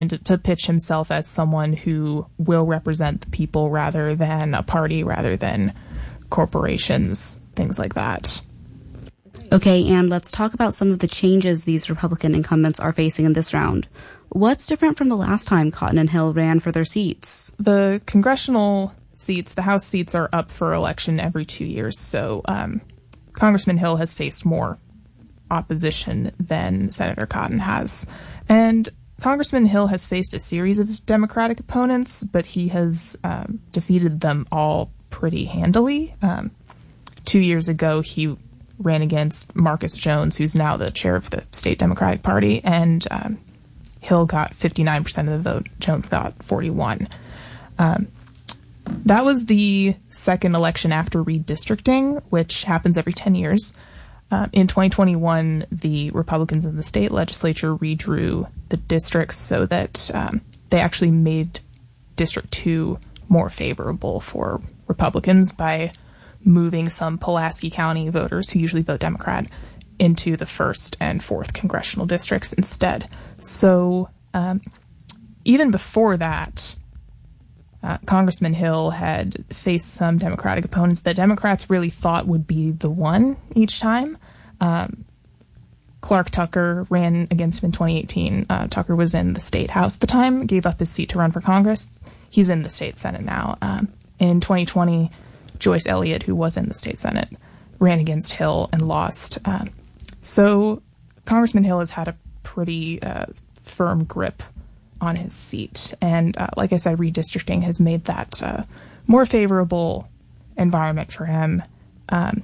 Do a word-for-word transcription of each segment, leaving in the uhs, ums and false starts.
to, to pitch himself as someone who will represent the people rather than a party, rather than corporations, things like that. Okay, and let's talk about some of the changes these Republican incumbents are facing in this round. What's different from the last time Cotton and Hill ran for their seats? The congressional seats, the House seats, are up for election every two years, so um, Congressman Hill has faced more opposition than Senator Cotton has. And Congressman Hill has faced a series of Democratic opponents, but he has um, defeated them all pretty handily. Um, two years ago, he ran against Marcus Jones, who's now the chair of the state Democratic Party, and um, Hill got fifty-nine percent of the vote. Jones got forty-one. Um, that was the second election after redistricting, which happens every ten years. Uh, in twenty twenty-one, the Republicans in the state legislature redrew the districts so that um, they actually made District two more favorable for Republicans by moving some Pulaski County voters who usually vote Democrat into the first and fourth congressional districts instead. So um, even before that, uh, Congressman Hill had faced some Democratic opponents that Democrats really thought would be the one each time. Um, Clark Tucker ran against him in twenty eighteen. Uh, Tucker was in the state house at the time, gave up his seat to run for Congress. He's in the state Senate now. Um, in twenty twenty, Joyce Elliott, who was in the state Senate, ran against Hill and lost. Um, so Congressman Hill has had a pretty uh, firm grip on his seat. And uh, like I said, redistricting has made that uh, more favorable environment for him. Um,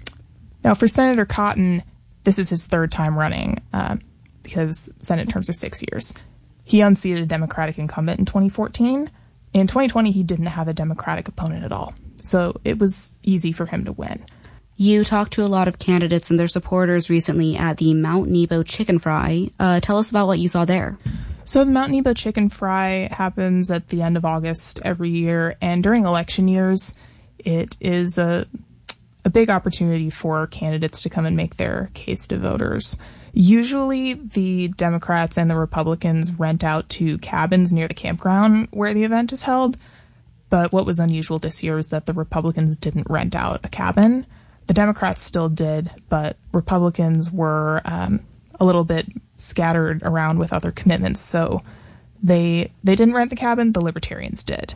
now, for Senator Cotton, this is his third time running uh, because Senate terms are six years. He unseated a Democratic incumbent in twenty fourteen. In twenty twenty, he didn't have a Democratic opponent at all. So it was easy for him to win. You talked to a lot of candidates and their supporters recently at the Mount Nebo Chicken Fry. Uh, tell us about what you saw there. So the Mount Nebo Chicken Fry happens at the end of August every year, and during election years, it is a a big opportunity for candidates to come and make their case to voters. Usually, the Democrats and the Republicans rent out to cabins near the campground where the event is held. But what was unusual this year is that the Republicans didn't rent out a cabin. The Democrats still did, but Republicans were um, a little bit scattered around with other commitments, so they they didn't rent the cabin. The Libertarians did.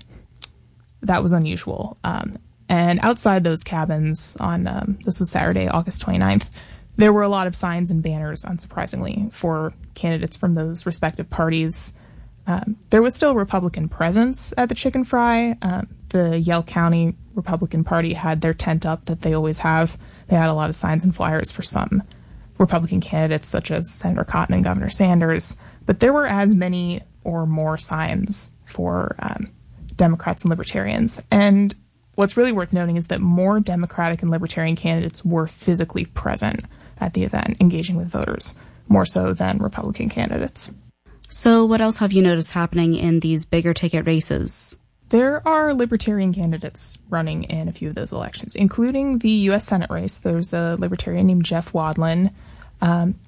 That was unusual. Um, and outside those cabins on, um, this was Saturday, August twenty-ninth, there were a lot of signs and banners, unsurprisingly, for candidates from those respective parties. Um, there was still Republican presence at the Chicken Fry. Um, the Yell County Republican Party had their tent up that they always have. They had a lot of signs and flyers for some Republican candidates, such as Senator Cotton and Governor Sanders. But there were as many or more signs for um, Democrats and Libertarians. And what's really worth noting is that more Democratic and Libertarian candidates were physically present at the event, engaging with voters, more so than Republican candidates. So what else have you noticed happening in these bigger ticket races? There are Libertarian candidates running in a few of those elections, including the U S Senate race. There's a Libertarian named Jeff Wadlin. Um,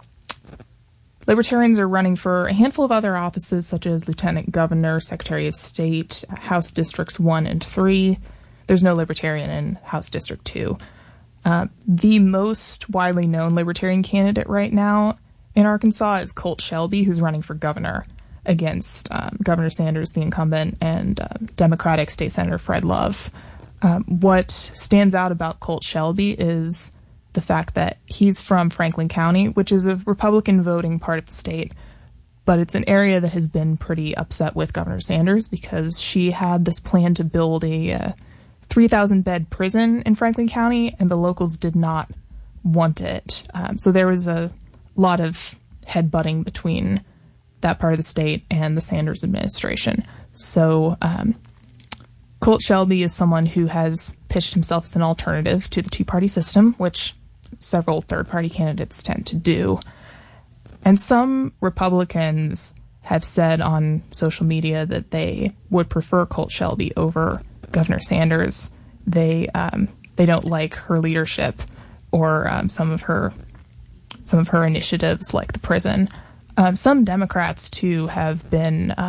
Libertarians are running for a handful of other offices, such as Lieutenant Governor, Secretary of State, House Districts one and three. There's no Libertarian in House District two. Uh, the most widely known Libertarian candidate right now in Arkansas is Colt Shelby, who's running for governor against um, Governor Sanders, the incumbent, and uh, Democratic State Senator Fred Love. Um, what stands out about Colt Shelby is the fact that he's from Franklin County, which is a Republican voting part of the state, but it's an area that has been pretty upset with Governor Sanders because she had this plan to build a uh, three thousand bed prison in Franklin County, and the locals did not want it. Um, so there was a lot of headbutting between that part of the state and the Sanders administration. So um, Colt Shelby is someone who has pitched himself as an alternative to the two-party system, which several third-party candidates tend to do. And some Republicans have said on social media that they would prefer Colt Shelby over Governor Sanders. They um, they don't like her leadership or um, some of her some of her initiatives, like the prison. Um, some Democrats, too, have been